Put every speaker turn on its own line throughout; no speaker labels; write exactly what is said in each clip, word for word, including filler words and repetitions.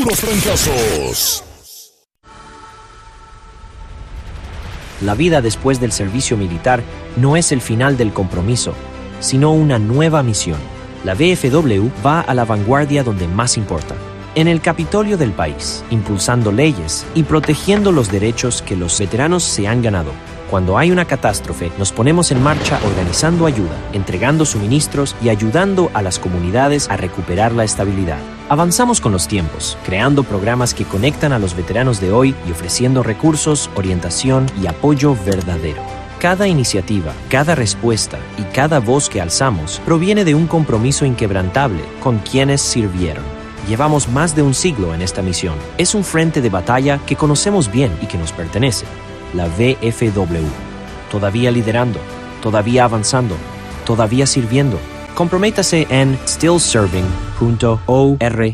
puros trancazos.
La vida después del servicio militar no es el final del compromiso, sino una nueva misión. La V F W va a la vanguardia donde más importa, en el Capitolio del país, impulsando leyes y protegiendo los derechos que los veteranos se han ganado. Cuando hay una catástrofe, nos ponemos en marcha organizando ayuda, entregando suministros y ayudando a las comunidades a recuperar la estabilidad. Avanzamos con los tiempos, creando programas que conectan a los veteranos de hoy y ofreciendo recursos, orientación y apoyo verdadero. Cada iniciativa, cada respuesta y cada voz que alzamos proviene de un compromiso inquebrantable con quienes sirvieron. Llevamos más de un siglo en esta misión. Es un frente de batalla que conocemos bien y que nos pertenece. La V F W. Todavía liderando, todavía avanzando, todavía sirviendo. Comprométase en still serving punto org.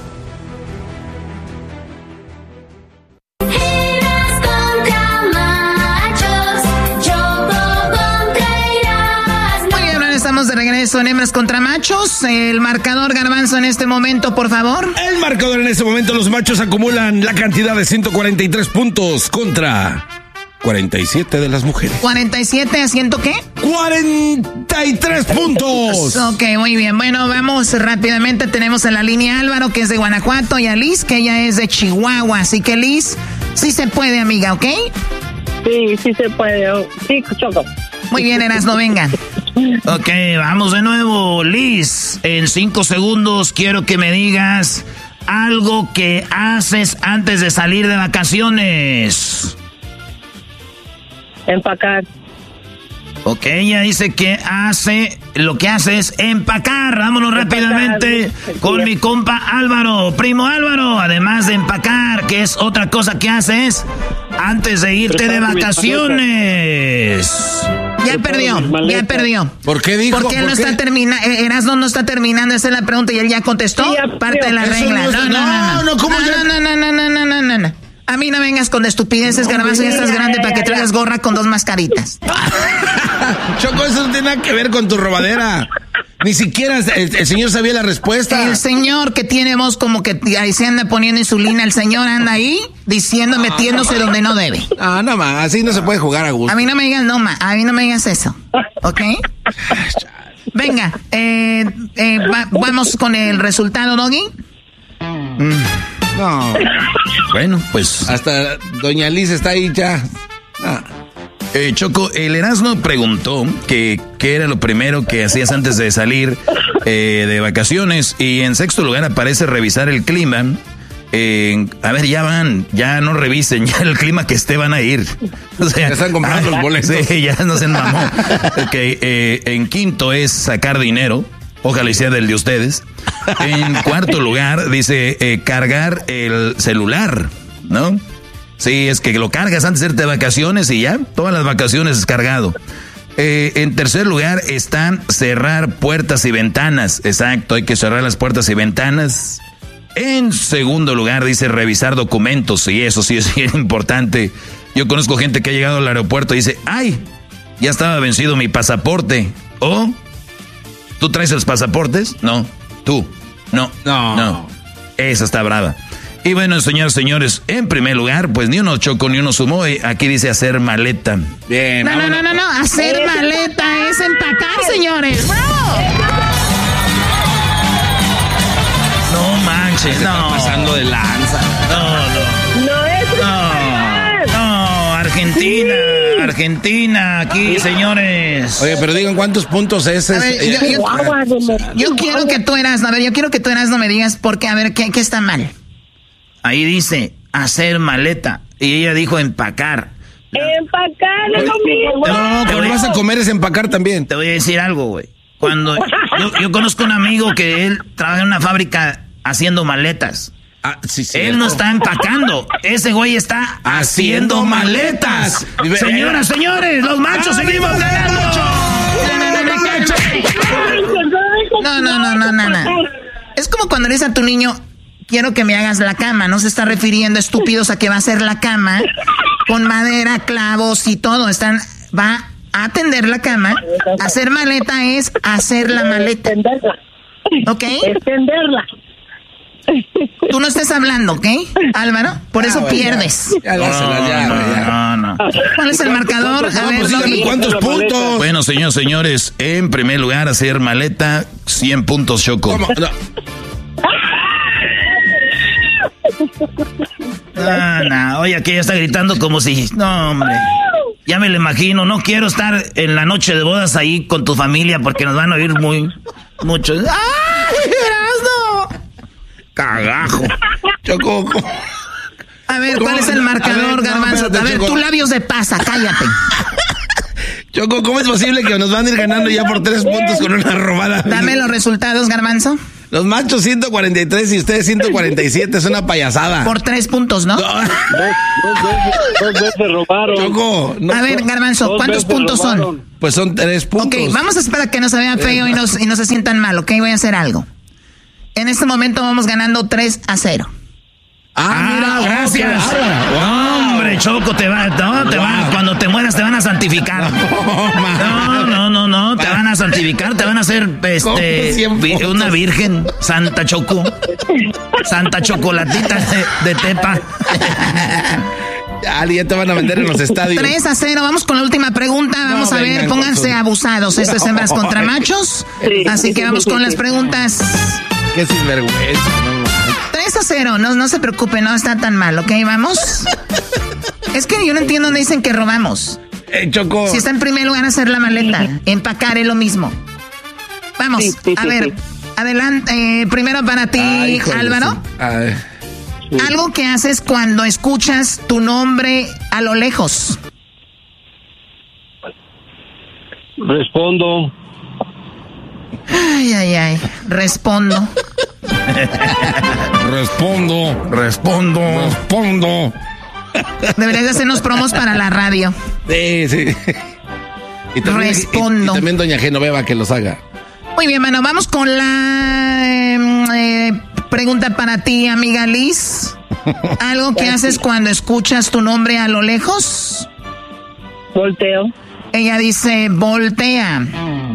Estamos de regreso en Hembras contra Machos. El marcador, Garbanzo, en este momento, por favor.
El marcador en este momento, los machos acumulan la cantidad de ciento cuarenta y tres puntos contra cuarenta y siete de las mujeres.
¿cuarenta y siete a ciento qué?
cuarenta y tres puntos.
Ok, muy bien. Bueno, vamos rápidamente. Tenemos en la línea a Álvaro, que es de Guanajuato, y a Liz, que ella es de Chihuahua. Así que, Liz, sí se puede, amiga, ¿ok?
Sí, sí se puede. Sí, Choco.
Muy bien, Erasmo, venga.
Ok, vamos de nuevo. Liz, en cinco segundos quiero que me digas algo que haces antes de salir de vacaciones.
Empacar.
Ok, ella dice que hace, lo que hace es empacar. Vámonos empacar, rápidamente con mi compa Álvaro. Primo Álvaro, además de empacar, ¿qué es otra cosa que haces antes de irte de vacaciones?
Ya perdió, ya perdió.
¿Por qué dijo?
Porque él no
¿Por
está terminando, Erasmo no está terminando, esa es la pregunta y él ya contestó. Sí, ya, parte de la regla. No, no, no, no, ¿cómo no, no, no, no, no, no, no, no, no. A mí no vengas con estupideces, no, Garbanzo, ya estás grande para que traigas gorra con dos mascaritas.
Choco, eso no tiene nada que ver con tu robadera. Ni siquiera el, el señor sabía la respuesta.
El señor que tiene voz como que ahí se anda poniendo insulina, el señor anda ahí diciendo, metiéndose donde no debe.
Ah, no más, así no se puede jugar a gusto.
A mí no me digas no más, a mí no me digas eso, ¿ok? Venga, eh, eh, va, vamos con el resultado, Doggy.
Mm, no.
Bueno, pues
hasta doña Liz está ahí ya. Ah.
Eh, Choco, el Erasmo preguntó que qué era lo primero que hacías antes de salir eh, de vacaciones, y en sexto lugar aparece revisar el clima. Eh, a ver, ya van, ya no revisen, ya el clima que esté van a ir. O sea,
ya están comprando ay, los boletos.
Sí, ya no se mamó. Okay, eh, en quinto es sacar dinero, ojalá y sea del de ustedes. En cuarto lugar dice eh, cargar el celular, ¿no? Sí, es que lo cargas antes de irte de vacaciones y ya, todas las vacaciones es cargado. Eh, en tercer lugar están cerrar puertas y ventanas. Exacto, hay que cerrar las puertas y ventanas. En segundo lugar dice revisar documentos, y eso sí es bien importante. Yo conozco gente que ha llegado al aeropuerto y dice, ¡ay! Ya estaba vencido mi pasaporte. ¿O? ¿Tú traes los pasaportes? No. ¿Tú? No.
No.
No. Esa está brava. Y bueno, señores, señores, en primer lugar, pues ni uno chocó ni uno sumó. Aquí dice hacer maleta.
Bien.
No, no, no, no, no. Hacer maleta es empacar, señores. ¡Bravo!
No manches, no.
Está pasando de lanza.
No, no.
No es
No, no, Argentina, sí. Argentina, aquí,
¿Sí?
señores.
Oye, pero digan cuántos puntos es.
A ver, yo, yo, yo quiero que tú eras, a ver, yo quiero que tú eras, no me digas por qué, a ver, ¿qué, qué está mal?
Ahí dice hacer maleta y ella dijo empacar.
Empacar es lo mismo.
No, pero lo vas a comer es empacar también.
Te voy a decir algo, güey. Cuando yo, yo conozco un amigo que él trabaja en una fábrica haciendo maletas.
Ah, sí, sí,
él no está empacando, ese güey está haciendo, haciendo maletas. maletas. Señoras, señores, los machos seguimos ganando.
No, no, no, no, no, no. Es como cuando le dices a tu niño, quiero que me hagas la cama. No se está refiriendo, estúpidos, a que va a hacer la cama con madera, clavos y todo. Están, va a atender la cama. Hacer maleta es hacer la maleta.
Extenderla.
¿Ok?
Extenderla.
tú no estés hablando, ¿ok, Álvaro? Por eso ah, pierdes.
Ya, ya, no, ya,
no, no, no.
¿Cuál es el marcador? A ver,
pues ¿cuántos puntos?
Bueno, señores, señores, en primer lugar, hacer maleta, cien puntos, Choco.
No.
Ah, no, oye, aquí ya está gritando como si... No, hombre. Ya me lo imagino. No quiero estar en la noche de bodas ahí con tu familia porque nos van a oír muy... Muchos. ¡Ay, Erasmo!
Cagajo. Choco.
A ver, ¿cuál es el marcador, Garbanzo? A ver, tú labios de pasa, cállate.
Choco, ¿cómo es posible que nos van a ir ganando ya por tres puntos con una robada?
Dame los resultados, Garbanzo.
Los machos ciento cuarenta y tres y ustedes ciento cuarenta y siete, es una payasada.
Por tres puntos, ¿no?
Dos, dos, veces, dos veces robaron.
Choco, no,
a ver, Garbanzo, ¿cuántos puntos robaron. son?
Pues son tres puntos.
Ok, vamos a esperar a que no se vean feo y no, y no se sientan mal, ¿ok? Voy a hacer algo. En este momento vamos ganando tres a cero.
Ah, ah mira, gracias. Wow. Hombre, Choco, te va, no, te wow. va, cuando te mueras te van a santificar. No, no, no, no, te van a santificar, te van a hacer este vi, una virgen, Santa Choco. Santa Chocolatita de, de Tepa.
Ya, ya te van a vender en los estadios.
tres a cero, vamos con la última pregunta. Vamos no, a ver, pónganse abusados. Esto es hembras contra machos. Así que vamos con las preguntas.
Qué sinvergüenza, no.
tres a cero, no, no se preocupen, no está tan mal, ¿ok? ¿Vamos? Es que yo no entiendo dónde dicen que robamos.
Eh, Choco.
Si está en primer lugar hacer la maleta, empacar es lo mismo. Vamos, sí, sí, sí, a ver, sí. adelante, eh, primero para ti, Ay, Álvaro. Sí. Algo que haces cuando escuchas tu nombre a lo lejos.
Respondo.
Ay, ay, ay, respondo.
Respondo, respondo, respondo.
Deberías de hacernos promos para la radio.
Sí, sí. Y también,
respondo.
Y, y también doña Genoveva que los haga.
Muy bien, bueno, vamos con la eh, eh, pregunta para ti, amiga Liz. ¿Algo que haces cuando escuchas tu nombre a lo lejos?
Volteo.
Ella dice, voltea.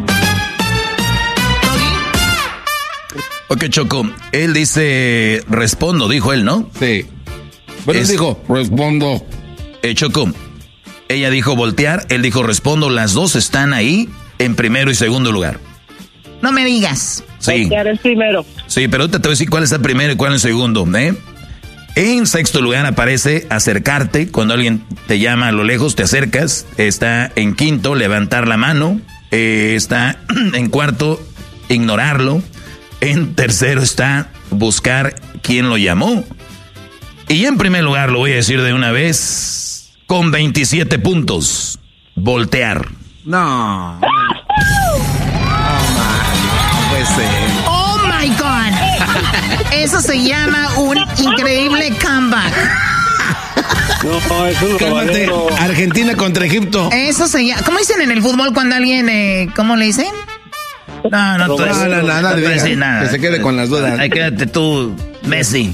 Ok, Choco, él dice, respondo, dijo él, ¿no?
Sí. Bueno, es, él dijo, respondo.
Eh, Choco, ella dijo voltear, él dijo respondo, las dos están ahí en primero y segundo lugar.
No me digas.
Sí.
Voltear es primero.
Sí, pero ahorita te voy a decir cuál es el primero y cuál es el segundo, ¿eh? En sexto lugar aparece acercarte, cuando alguien te llama a lo lejos, te acercas. Está en quinto, levantar la mano. Eh, está en cuarto, ignorarlo. En tercero está buscar quién lo llamó. Y en primer lugar, lo voy a decir de una vez, con veintisiete puntos, voltear.
No. No, no puede ser.
Oh my God. Eso se llama un increíble comeback.
No, es un robadero.
Argentina contra Egipto.
Eso se llama. ¿Cómo dicen en el fútbol cuando alguien, eh, cómo le dicen?
No, no, tú
no, no, no, nada,
no, no, nada.
Que se quede con las dudas.
Ay, quédate tú, Messi.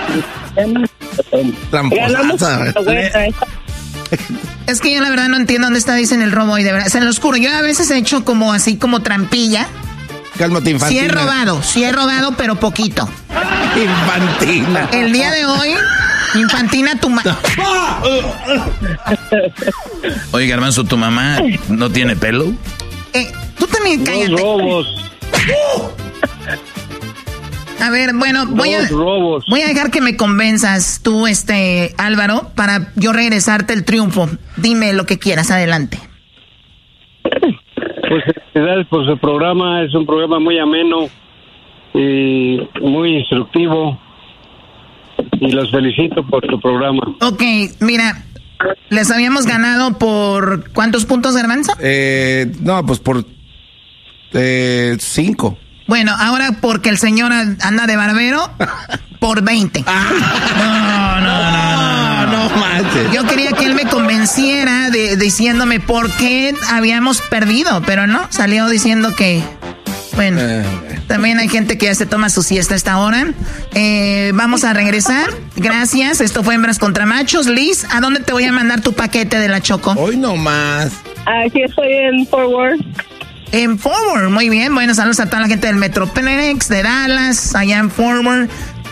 Tramposa.
Es que yo la verdad no entiendo dónde está, dicen el robo y de verdad, se lo oscuro. Yo a veces he hecho como así, como trampilla.
Cálmate, Infantina.
Sí he robado, sí he robado, pero poquito.
Infantina.
El día de hoy, Infantina, tu mamá.
Oye, Garbanzo, ¿tu mamá no tiene pelo?
Eh, tú también cállate.
Dos robos.
A ver, bueno, voy a,
robos. voy
a dejar que me convenzas tú, este, Álvaro, para yo regresarte el triunfo. Dime lo que quieras, adelante.
Pues felicidades por su programa, es un programa muy ameno y muy instructivo. Y los felicito por su programa.
Ok, mira, les habíamos ganado por ¿cuántos puntos, Garbanzo?
Eh, no, pues por eh, cinco.
Bueno, ahora porque el señor anda de barbero, por veinte.
Ah, no, no, no, no, no, no manches.
Yo quería que él me convenciera de, diciéndome por qué habíamos perdido, pero no, salió diciendo que, bueno, eh, también hay gente que ya se toma su siesta a esta hora. Eh, vamos a regresar. Gracias, esto fue Hembras contra Machos. Liz, ¿a dónde te voy a mandar tu paquete de la Choco?
Hoy no más.
Aquí estoy en Forward.
En Forward, muy bien. Bueno, saludos a toda la gente del Metroplex, de Dallas, allá en Forward.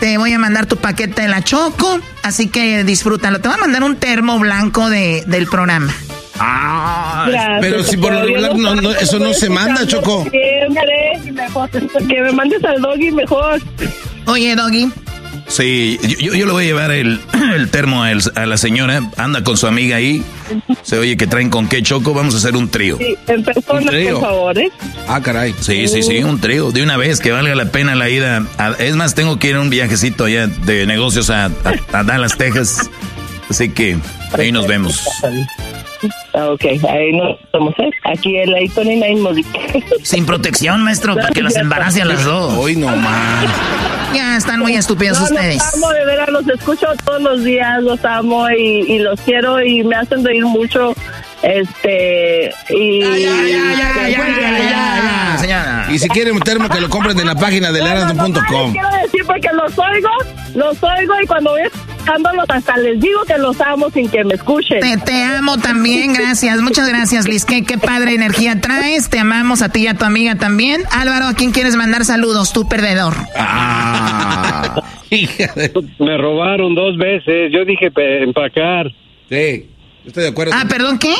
Te voy a mandar tu paquete de la Choco, así que disfrútalo. Te voy a mandar un termo blanco de, del programa.
Ah, gracias, pero si por lo regular no, no, eso no se manda, Choco.
Siempre, mejor, que me mandes al Doggy mejor.
Oye, Doggy.
Sí, yo, yo le voy a llevar el, el termo a, el, a la señora. Anda con su amiga ahí. Se oye que traen con qué, Choco. Vamos a hacer un trío.
Sí, en persona, por favor, ¿eh?
Ah, caray.
Sí, sí, sí, un trío. De una vez, que valga la pena la ida. A, es más, tengo que ir a un viajecito allá de negocios a, a, a Dallas, Texas. Así que ahí nos vemos.
Ok, ahí nos vamos, ¿eh? Aquí el Ayton y Naimodi.
Sin protección, maestro, para que las embarace a las dos.
Hoy no más.
Ya están muy estúpidos no, ustedes.
Los amo, de veras, los escucho todos los días, los amo y, y los quiero y me hacen reír mucho. Este, y...
Ya, ya, ya, ya, ya, ya, ya,
señora. Y si quieren un termo, que lo compren en la página de Erasmo punto com.
Quiero decir porque los oigo, los oigo y cuando voy escuchándolos hasta les digo que los amo sin que me escuchen.
Te, te amo también, gracias. Muchas gracias, Liz. Qué, qué padre energía traes. Te amamos a ti y a tu amiga también. Álvaro, ¿a quién quieres mandar saludos? Tu perdedor.
Ah, hija de... Me robaron dos veces. Yo dije empacar.
Sí. Estoy de acuerdo.
Ah, ¿perdón qué?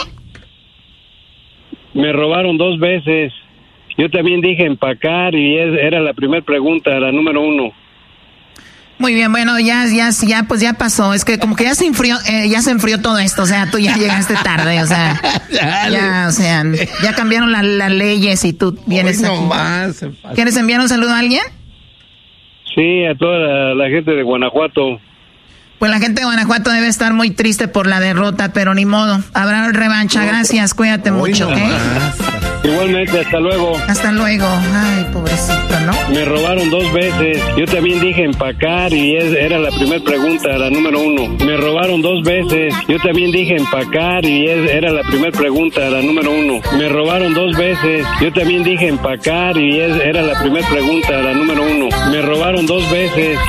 Me robaron dos veces. Yo también dije empacar y es, era la primera pregunta, la número uno.
Muy bien, bueno, ya, ya, ya, pues ya pasó. Es que como que ya se enfrió, eh, ya se enfrió todo esto. O sea, tú ya llegaste tarde, o sea, ya, o sea, ya cambiaron la, las leyes y tú vienes
Hoy no
aquí.
Más.
¿Quieres enviar un saludo a alguien?
Sí, a toda la, la gente de Guanajuato.
Pues la gente de Guanajuato debe estar muy triste por la derrota, pero ni modo. Habrá revancha. Gracias, cuídate
Hoy
mucho,
no
¿ok?
Igualmente, hasta luego.
Hasta luego. Ay, pobrecito, ¿no?
Me robaron dos veces. Yo también dije empacar y es, era la primera pregunta, la número uno. Me robaron dos veces. Yo también dije empacar y es, era la primera pregunta, la número uno. Me robaron dos veces. Yo también dije empacar y es, era la primera pregunta, la número uno. Me robaron dos veces.